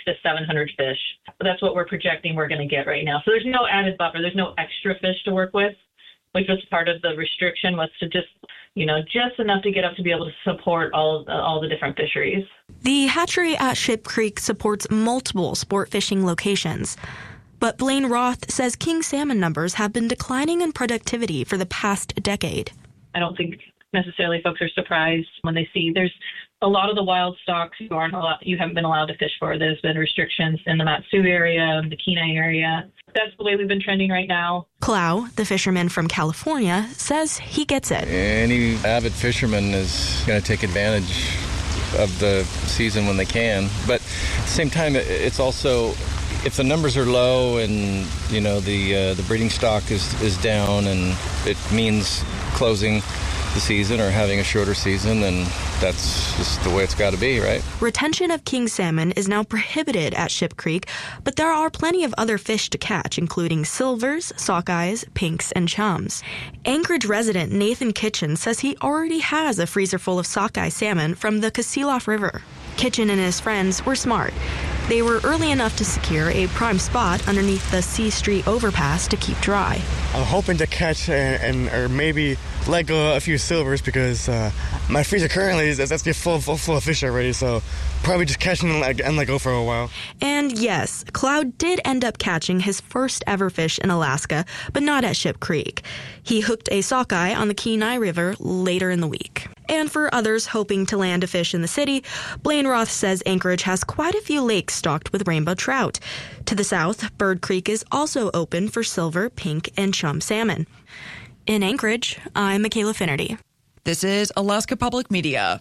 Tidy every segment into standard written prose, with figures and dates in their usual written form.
to 700 fish. That's what we're projecting we're going to get right now. So there's no added buffer. There's no extra fish to work with, which was part of the restriction, was to just enough to get up to be able to support all the different fisheries. The hatchery at Ship Creek supports multiple sport fishing locations. But Blaine Roth says king salmon numbers have been declining in productivity for the past decade. I don't think necessarily folks are surprised when they see there's a lot of the wild stocks you haven't been allowed to fish for. There's been restrictions in the Mat-Su area, the Kenai area. That's the way we've been trending right now. Clow, the fisherman from California, says he gets it. Any avid fisherman is going to take advantage of the season when they can. But at the same time, it's also, if the numbers are low and, the breeding stock is down and it means closing the season or having a shorter season, then that's just the way it's got to be, right? Retention of king salmon is now prohibited at Ship Creek, but there are plenty of other fish to catch, including silvers, sockeyes, pinks, and chums. Anchorage resident Nathan Kitchen says he already has a freezer full of sockeye salmon from the Kasilof River. Kitchen and his friends were smart. They were early enough to secure a prime spot underneath the C Street overpass to keep dry. I'm hoping to catch or maybe let go a few silvers because my freezer currently is full of fish already, so probably just catch them and let go for a while. And yes, Cloud did end up catching his first ever fish in Alaska, but not at Ship Creek. He hooked a sockeye on the Kenai River later in the week. And for others hoping to land a fish in the city, Blaine Roth says Anchorage has quite a few lakes stocked with rainbow trout. To the south, Bird Creek is also open for silver, pink, and chum salmon. In Anchorage, I'm Michaela Finnerty. This is Alaska Public Media.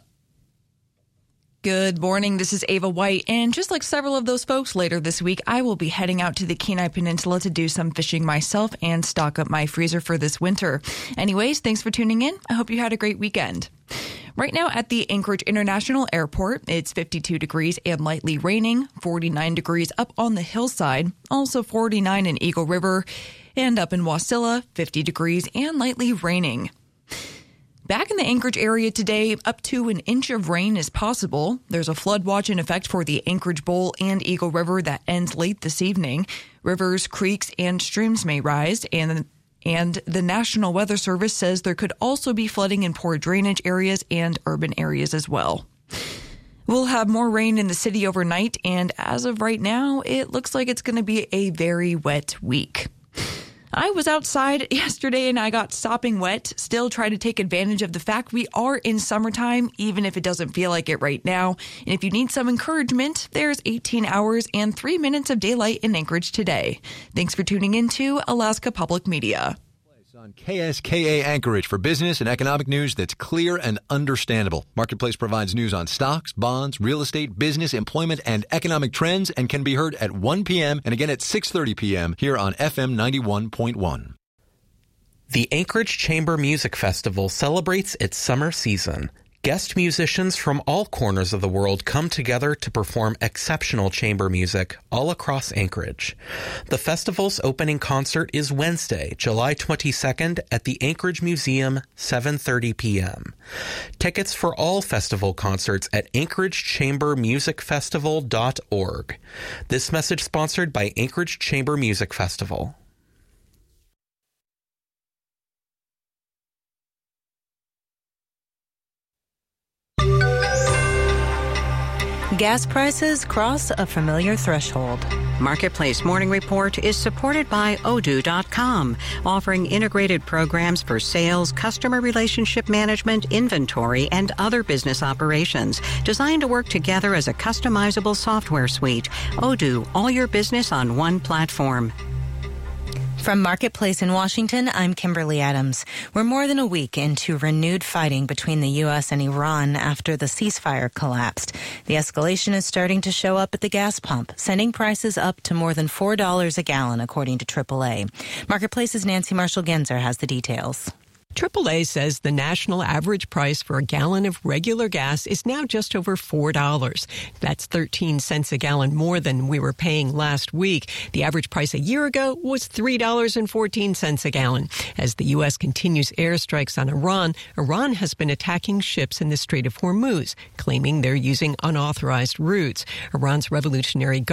Good morning, this is Ava White, and just like several of those folks, later this week, I will be heading out to the Kenai Peninsula to do some fishing myself and stock up my freezer for this winter. Anyways, thanks for tuning in. I hope you had a great weekend. Right now at the Anchorage International Airport, it's 52 degrees and lightly raining, 49 degrees up on the hillside, also 49 in Eagle River, and up in Wasilla, 50 degrees and lightly raining. Back in the Anchorage area today, up to an inch of rain is possible. There's a flood watch in effect for the Anchorage Bowl and Eagle River that ends late this evening. Rivers, creeks, and streams may rise, and the National Weather Service says there could also be flooding in poor drainage areas and urban areas as well. We'll have more rain in the city overnight, and as of right now, it looks like it's going to be a very wet week. I was outside yesterday and I got sopping wet. Still try to take advantage of the fact we are in summertime, even if it doesn't feel like it right now. And if you need some encouragement, there's 18 hours and 3 minutes of daylight in Anchorage today. Thanks for tuning in to Alaska Public Media. On KSKA Anchorage for business and economic news that's clear and understandable. Marketplace provides news on stocks, bonds, real estate, business, employment, and economic trends and can be heard at 1 p.m. and again at 6:30 p.m. here on FM 91.1. The Anchorage Chamber Music Festival celebrates its summer season. Guest musicians from all corners of the world come together to perform exceptional chamber music all across Anchorage. The festival's opening concert is Wednesday, July 22nd at the Anchorage Museum, 7:30 p.m. Tickets for all festival concerts at anchoragechambermusicfestival.org. This message sponsored by Anchorage Chamber Music Festival. Gas prices cross a familiar threshold. Marketplace Morning Report is supported by Odoo.com, offering integrated programs for sales, customer relationship management, inventory, and other business operations, designed to work together as a customizable software suite. Odoo, all your business on one platform. From Marketplace in Washington, I'm Kimberly Adams. We're more than a week into renewed fighting between the U.S. and Iran after the ceasefire collapsed. The escalation is starting to show up at the gas pump, sending prices up to more than $4 a gallon, according to AAA. Marketplace's Nancy Marshall-Genzer has the details. AAA says the national average price for a gallon of regular gas is now just over $4. That's 13 cents a gallon more than we were paying last week. The average price a year ago was $3.14 a gallon. As the U.S. continues airstrikes on Iran, Iran has been attacking ships in the Strait of Hormuz, claiming they're using unauthorized routes. Iran's Revolutionary Guard